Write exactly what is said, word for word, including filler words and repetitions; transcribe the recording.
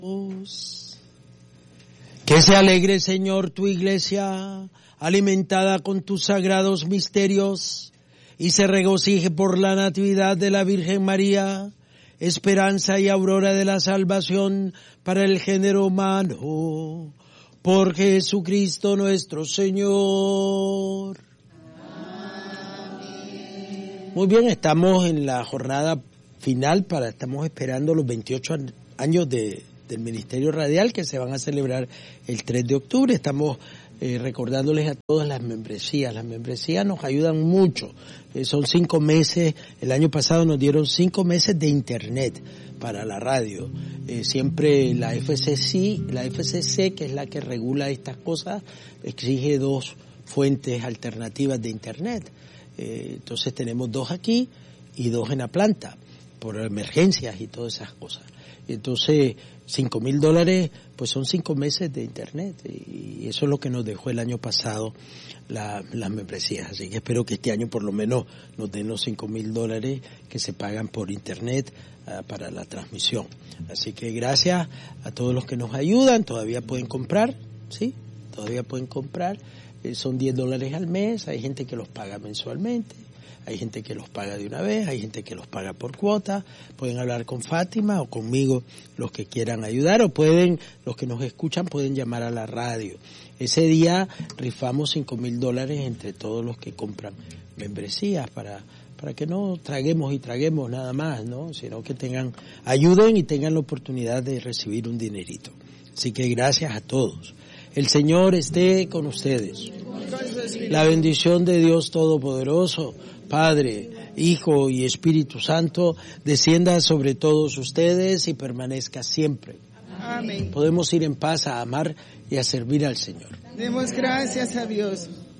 Que se alegre, Señor, tu iglesia, alimentada con tus sagrados misterios, y se regocije por la natividad de la Virgen María, esperanza y aurora de la salvación para el género humano, por Jesucristo nuestro Señor. Amén. Muy bien, estamos en la jornada final, para estamos esperando los veintiocho años de del Ministerio Radial, que se van a celebrar el tres de octubre. Estamos eh, recordándoles a todas las membresías. Las membresías nos ayudan mucho. Eh, son cinco meses. El año pasado nos dieron cinco meses de internet para la radio. Eh, siempre la F C C, la F C C, que es la que regula estas cosas, exige dos fuentes alternativas de internet. Eh, entonces tenemos dos aquí y dos en la planta, por emergencias y todas esas cosas. Entonces, cinco mil dólares, pues son cinco meses de internet, y eso es lo que nos dejó el año pasado la, las membresías. Así que espero que este año por lo menos nos den los cinco mil dólares que se pagan por internet uh, para la transmisión. Así que gracias a todos los que nos ayudan. Todavía pueden comprar, ¿sí? Todavía pueden comprar. Eh, son diez dólares al mes. Hay gente que los paga mensualmente. Hay gente que los paga de una vez, hay gente que los paga por cuota. Pueden hablar con Fátima o conmigo, los que quieran ayudar, o pueden, los que nos escuchan pueden llamar a la radio. Ese día rifamos cinco mil dólares entre todos los que compran membresías, para para que no traguemos y traguemos nada más, ¿no? Sino que tengan, ayuden y tengan la oportunidad de recibir un dinerito. Así que gracias a todos. El Señor esté con ustedes. La bendición de Dios Todopoderoso, Padre, Hijo y Espíritu Santo, descienda sobre todos ustedes y permanezca siempre. Amén. Podemos ir en paz a amar y a servir al Señor. Demos gracias a Dios.